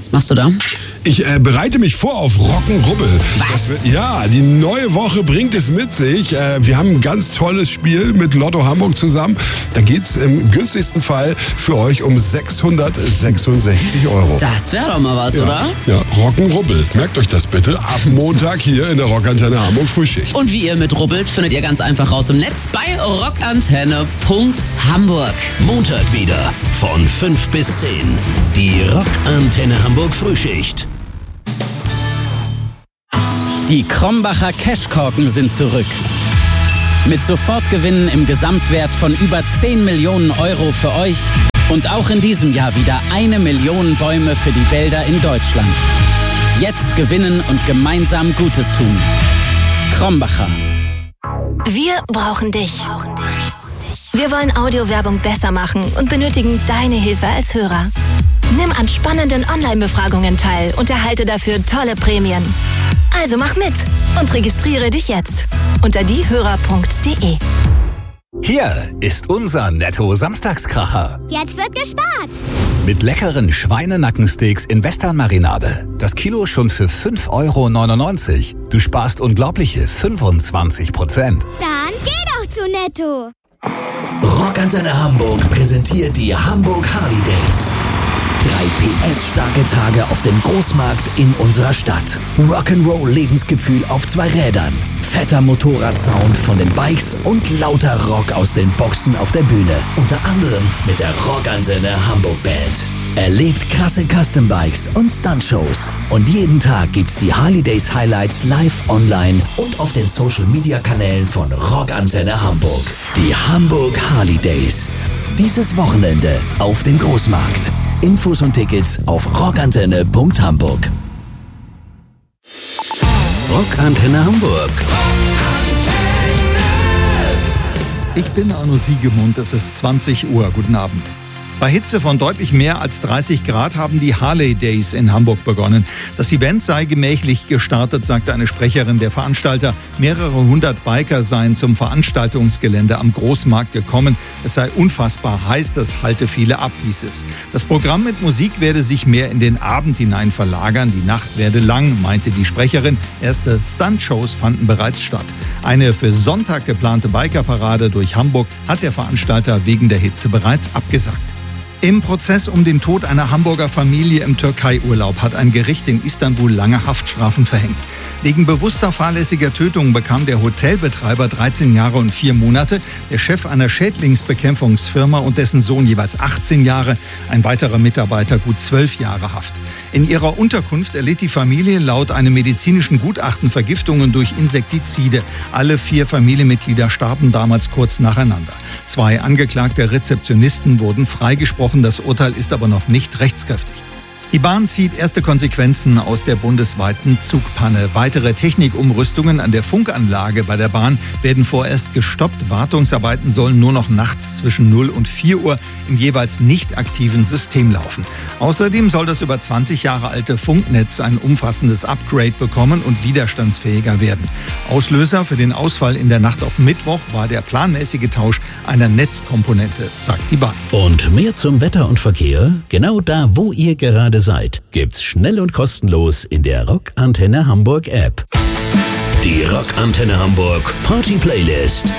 Was machst du da? Ich bereite mich vor auf Rock'n'Rubbel. Was? Die neue Woche bringt es mit sich. Wir haben ein ganz tolles Spiel mit Lotto Hamburg zusammen. Da geht's im günstigsten Fall für euch um 666 €. Das wäre doch mal was, oder? Ja, Rock'n'Rubbel. Merkt euch das bitte. Ab Montag hier in der Rockantenne Hamburg Frühschicht. Und wie ihr mit rubbelt, findet ihr ganz einfach raus im Netz bei rockantenne.hamburg. Montag wieder von 5 bis 10. Die Rockantenne Hamburg Frühschicht. Die Krombacher Cashkorken sind zurück. Mit Sofortgewinnen im Gesamtwert von über 10 Millionen € für euch und auch in diesem Jahr wieder 1 Million Bäume für die Wälder in Deutschland. Jetzt gewinnen und gemeinsam Gutes tun. Krombacher. Wir brauchen dich. Wir wollen Audiowerbung besser machen und benötigen deine Hilfe als Hörer. Nimm an spannenden Online-Befragungen teil und erhalte dafür tolle Prämien. Also mach mit und registriere dich jetzt unter diehörer.de. Hier ist unser Netto-Samstagskracher. Jetzt wird gespart. Mit leckeren Schweinenackensticks in Western-Marinade. Das Kilo schon für 5,99 €. Du sparst unglaubliche 25%. Dann geh doch zu Netto. Rockantenne Hamburg präsentiert die Hamburg Harley Days. 3 PS-starke Tage auf dem Großmarkt in unserer Stadt. Rock'n'Roll-Lebensgefühl auf 2 Rädern. Fetter Motorradsound von den Bikes und lauter Rock aus den Boxen auf der Bühne. Unter anderem mit der Rockantenne Hamburg Band. Erlebt krasse Custom-Bikes und Stunt-Shows. Und jeden Tag gibt's die Harley Days Highlights live online und auf den Social-Media-Kanälen von Rockantenne Hamburg. Die Hamburg Harley Days. Dieses Wochenende auf dem Großmarkt. Infos und Tickets auf rockantenne.hamburg. Rockantenne Hamburg. Ich bin Arno Siegemund, es ist 20 Uhr. Guten Abend. Bei Hitze von deutlich mehr als 30 Grad haben die Harley Days in Hamburg begonnen. Das Event sei gemächlich gestartet, sagte eine Sprecherin der Veranstalter. Mehrere hundert Biker seien zum Veranstaltungsgelände am Großmarkt gekommen. Es sei unfassbar heiß, das halte viele ab, hieß es. Das Programm mit Musik werde sich mehr in den Abend hinein verlagern. Die Nacht werde lang, meinte die Sprecherin. Erste Stunt-Shows fanden bereits statt. Eine für Sonntag geplante Bikerparade durch Hamburg hat der Veranstalter wegen der Hitze bereits abgesagt. Im Prozess um den Tod einer Hamburger Familie im Türkei-Urlaub hat ein Gericht in Istanbul lange Haftstrafen verhängt. Wegen bewusster fahrlässiger Tötung bekam der Hotelbetreiber 13 Jahre und 4 Monate, der Chef einer Schädlingsbekämpfungsfirma und dessen Sohn jeweils 18 Jahre, ein weiterer Mitarbeiter gut 12 Jahre Haft. In ihrer Unterkunft erlitt die Familie laut einem medizinischen Gutachten Vergiftungen durch Insektizide. Alle 4 Familienmitglieder starben damals kurz nacheinander. 2 angeklagte Rezeptionisten wurden freigesprochen. Das Urteil ist aber noch nicht rechtskräftig. Die Bahn zieht erste Konsequenzen aus der bundesweiten Zugpanne. Weitere Technikumrüstungen an der Funkanlage bei der Bahn werden vorerst gestoppt. Wartungsarbeiten sollen nur noch nachts zwischen 0 und 4 Uhr im jeweils nicht aktiven System laufen. Außerdem soll das über 20 Jahre alte Funknetz ein umfassendes Upgrade bekommen und widerstandsfähiger werden. Auslöser für den Ausfall in der Nacht auf Mittwoch war der planmäßige Tausch einer Netzkomponente, sagt die Bahn. Und mehr zum Wetter und Verkehr? Genau da, wo ihr gerade seid, gibt's schnell und kostenlos in der Rockantenne Hamburg App. Die Rockantenne Hamburg Party Playlist.